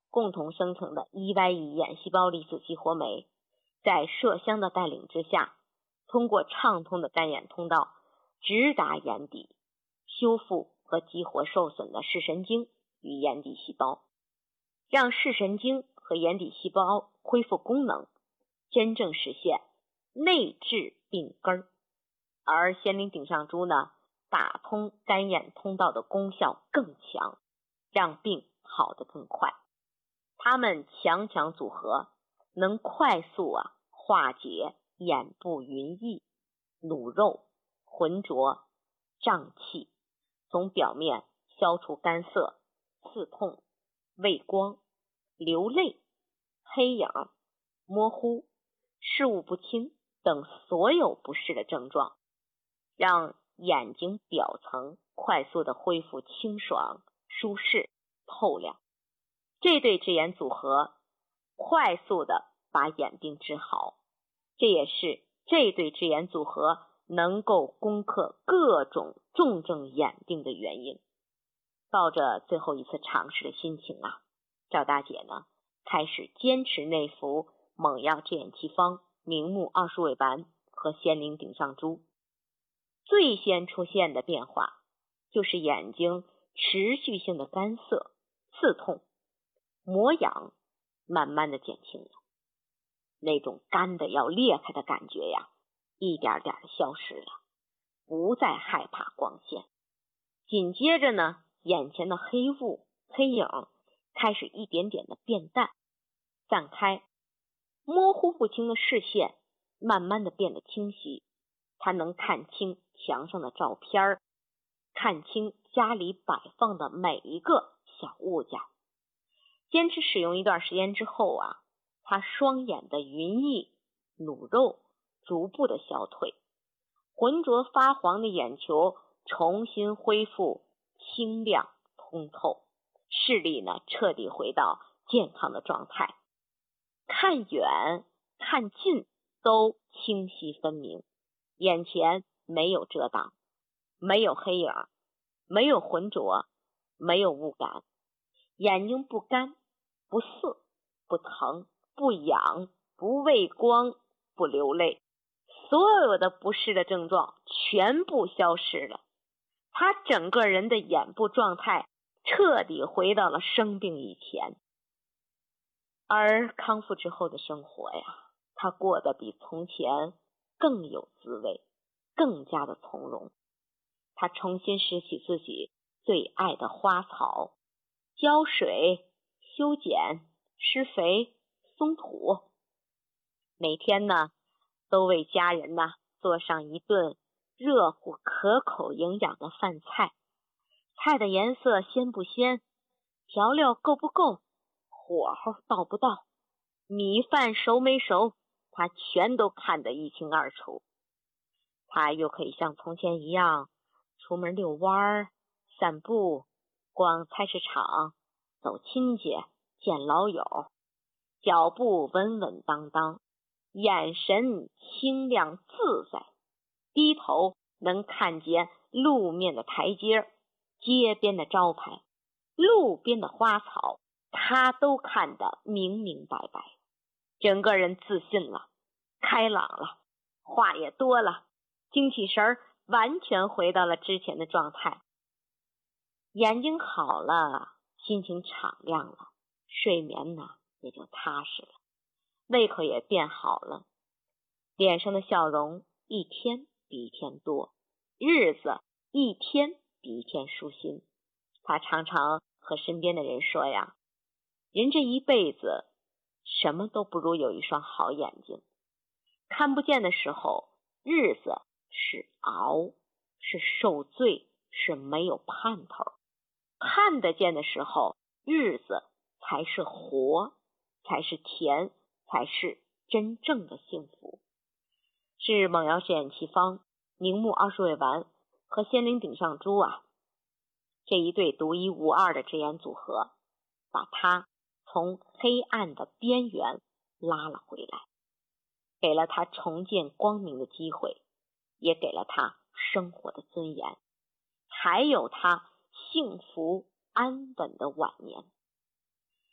共同生成的 EYE 眼细胞离子激活酶，在麝香的带领之下，通过畅通的干眼通道直达眼底，修复和激活受损的视神经与眼底细胞，让视神经和眼底细胞恢复功能，真正实现内治病根。而仙灵顶上珠呢，打通干眼通道的功效更强，让病好得更快。它们强强组合，能快速化解眼部云翳、努肉、浑浊、胀气，从表面消除干涩、刺痛、畏光、流泪、黑影、模糊、视物不清等所有不适的症状，让眼睛表层快速的恢复清爽、舒适、透亮。这对治眼组合快速的把眼病治好，这也是这对治眼组合能够攻克各种重症眼病的原因。抱着最后一次尝试的心情赵大姐呢开始坚持内服猛药治眼奇方、明目20味丸和仙灵顶上珠。最先出现的变化就是眼睛持续性的干涩、刺痛、磨痒慢慢的减轻了，那种干的要裂开的感觉一点点的消失了，不再害怕光线。紧接着呢，眼前的黑雾、黑影开始一点点的变淡、散开，模糊不清的视线慢慢的变得清晰，他能看清墙上的照片，看清家里摆放的每一个小物件。坚持使用一段时间之后他双眼的云翳、努肉逐步的消退，浑浊发黄的眼球重新恢复清亮通透，视力呢彻底回到健康的状态，看远看近都清晰分明，眼前没有遮挡，没有黑影，没有浑浊，没有雾感，眼睛不干、不涩、不疼、不痒、不畏光、不流泪，所有的不适的症状全部消失了，他整个人的眼部状态彻底回到了生病以前。而康复之后的生活他过得比从前更有滋味，更加的从容。他重新拾起自己最爱的花草，浇水、修剪、施肥、松土，每天呢都为家人做上一顿热乎可口营养的饭菜，菜的颜色鲜不鲜，调料够不够，火候到不到，米饭熟没熟，他全都看得一清二楚。他又可以像从前一样出门遛弯、散步、逛菜市场、走亲戚、见老友，脚步稳稳当当，眼神清亮自在，低头能看见路面的台阶、街边的招牌、路边的花草，他都看得明明白白，整个人自信了，开朗了，话也多了，精气神完全回到了之前的状态。眼睛好了，心情敞亮了，睡眠也就踏实了，胃口也变好了，脸上的笑容一天比一天多，日子一天比一天舒心。他常常和身边的人说人这一辈子什么都不如有一双好眼睛，看不见的时候日子是熬，是受罪，是没有盼头，看得见的时候日子才是活，才是甜，才是真正的幸福。是猛药治眼奇方、明目20味丸和仙灵顶上珠这一对独一无二的治眼组合，把他从黑暗的边缘拉了回来，给了他重见光明的机会，也给了他生活的尊严，还有他幸福安稳的晚年。